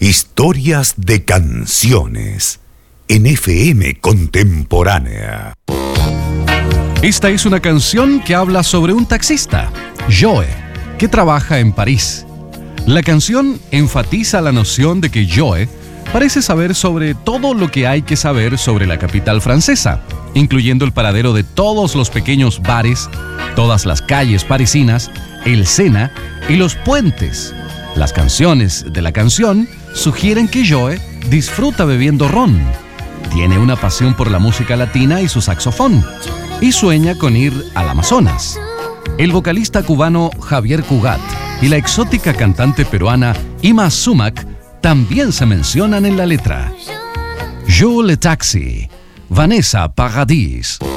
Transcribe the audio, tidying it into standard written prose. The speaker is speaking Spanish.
Historias de canciones en FM Contemporánea. Esta es una canción que habla sobre un taxista, Joe, que trabaja en París. La canción enfatiza la noción de que Joe parece saber sobre todo lo que hay que saber sobre la capital francesa, incluyendo el paradero de todos los pequeños bares, todas las calles parisinas, el Sena y los puentes. Las canciones de la canción sugieren que Joe disfruta bebiendo ron, tiene una pasión por la música latina y su saxofón, y sueña con ir al Amazonas. El vocalista cubano Javier Cugat y la exótica cantante peruana Ima Sumac también se mencionan en la letra. Joe le Taxi, Vanessa Paradis.